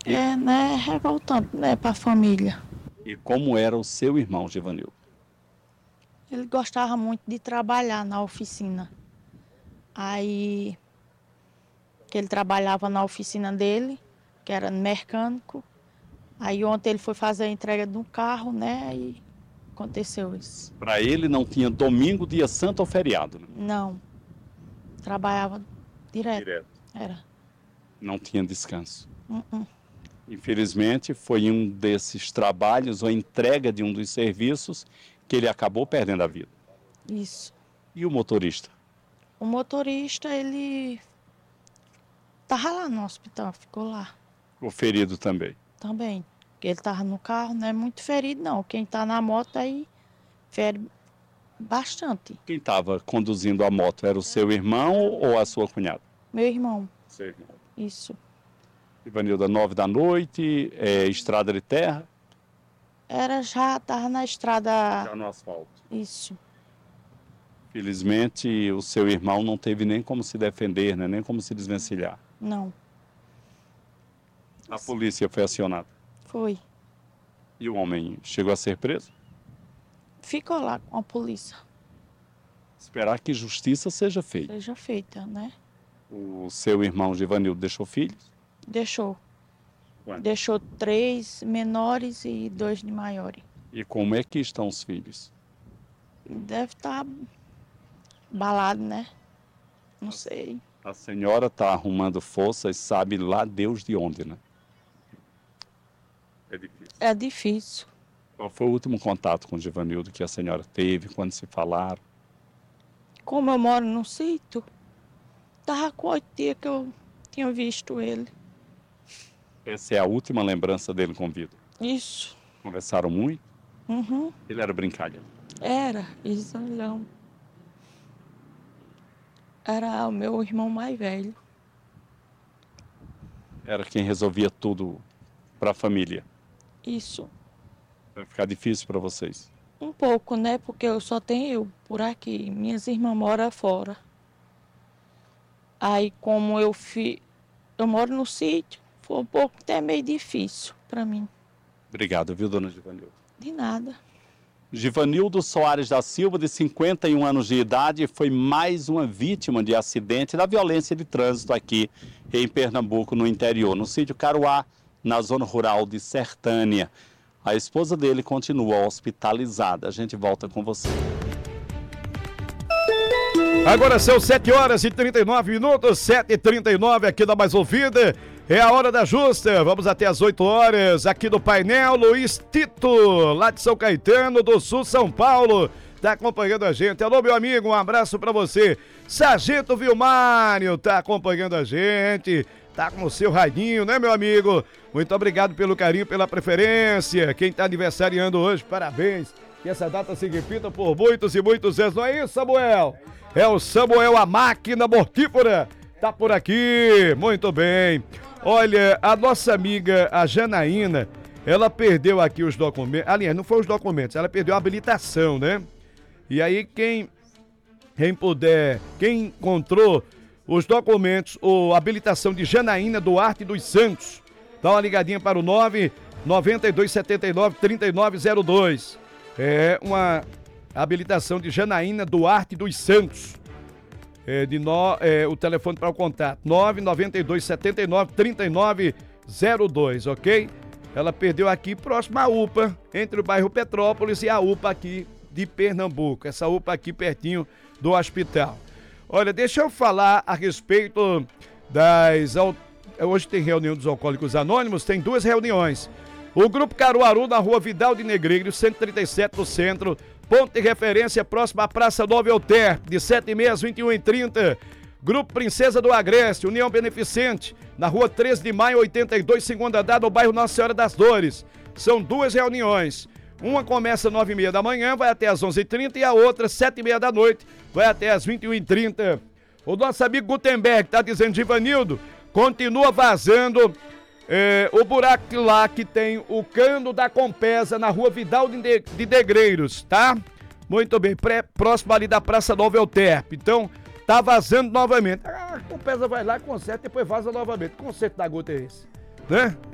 É, né, revoltante, né, para a família. E como era o seu irmão, Givanildo? Ele gostava muito de trabalhar na oficina. Aí, que ele trabalhava na oficina dele, que era mecânico. Aí ontem ele foi fazer a entrega de um carro, né, e aconteceu isso. Para ele não tinha domingo, dia santo ou feriado, né? Não, trabalhava direto, Direto. era. Não tinha descanso. Uh-uh. Infelizmente, foi em um desses trabalhos, ou entrega de um dos serviços, que ele acabou perdendo a vida. Isso. E o motorista? O motorista, ele tava lá no hospital, ficou lá O ferido também. também. Ele tava no carro, não é muito ferido não. Quem tá na moto aí fere bastante. Quem estava conduzindo a moto era o seu irmão ou a sua cunhada? Meu irmão, Seu irmão. isso. Ivanilda, 9 da noite, estrada de terra? Tava na estrada, Já no asfalto. isso. Felizmente, o seu irmão não teve nem como se defender, né? Nem como se desvencilhar. Não, A polícia foi acionada. foi. E o homem chegou a ser preso? Ficou lá com a polícia. Esperar que justiça seja feita. Seja feita, né? O seu irmão Givanildo deixou filhos? Deixou. Quantos? Deixou 3 menores e 2 de maiores. E como é que estão os filhos? Deve estar balado, né? Não sei. A senhora está arrumando forças, sabe lá Deus de onde, né? É difícil. É difícil. Qual foi o último contato com o Givanildo que a senhora teve, quando se falaram? Como eu moro no sítio, tava com 8 dias que eu tinha visto ele. Essa é a última lembrança dele com vida. Isso. Conversaram muito? Uhum. Ele era brincalhão. Era, risalhão. Era o meu irmão mais velho. Era quem resolvia tudo para a família. Isso. Vai ficar difícil para vocês. Um pouco, né? Porque eu só tenho eu por aqui. Minhas irmãs moram fora. Aí, como eu moro no sítio, foi um pouco até meio difícil para mim. Obrigado, viu, dona Givanildo? De nada. Givanildo Soares da Silva, de 51 anos de idade, foi mais uma vítima de acidente da violência de trânsito aqui em Pernambuco, no interior, no sítio Caruá, na zona rural de Sertânia. A esposa dele continua hospitalizada. A gente volta com você. Agora são 7h39, 7h39 aqui da Mais Ouvida. É a hora da justa. Vamos até as 8 horas aqui do painel. Luiz Tito, lá de São Caetano do Sul, São Paulo, tá acompanhando a gente. Alô, meu amigo, um abraço pra você. Sargento Vilmário tá acompanhando a gente. Tá com o seu radinho, né, meu amigo? Muito obrigado pelo carinho, pela preferência. Quem tá aniversariando hoje, parabéns. Que essa data se repita por muitos e muitos anos. Não é isso, Samuel? É o Samuel, a máquina mortífera. Tá por aqui. Muito bem. Olha, a nossa amiga, a Janaína, ela perdeu aqui os documentos. Aliás, não foi os documentos, ela perdeu a habilitação, né? E aí, quem encontrou os documentos ou habilitação de Janaína Duarte dos Santos, dá uma ligadinha para o 992793902. É uma habilitação de Janaína Duarte dos Santos. O telefone para o contato, 992793902, ok? Ela perdeu aqui próximo à UPA, entre o bairro Petrópolis e a UPA aqui de Pernambuco. Essa UPA aqui pertinho do hospital. Olha, deixa eu falar a respeito hoje tem reunião dos Alcoólicos Anônimos, tem 2 reuniões. O Grupo Caruaru na Rua Vidal de Negreiros, 137 no centro, ponto de referência próximo à Praça Nova Euterpe, de 7h30 às 21h30. Grupo Princesa do Agreste, União Beneficente, na Rua 13 de Maio, 82, segundo andar, no bairro Nossa Senhora das Dores. São 2 reuniões. Uma começa às 9h30 da manhã, vai até às 11h30, e a outra, 7h30 da noite, vai até às 21h30. O nosso amigo Gutenberg está dizendo, Givanildo, continua vazando o buraco lá que tem o cano da Compesa na Rua Vidal de Negreiros, tá? Muito bem, próximo ali da Praça Nova Euterpe. Então, tá vazando novamente. A Compesa vai lá, conserta, depois vaza novamente. Que conserto da gota é esse? Né?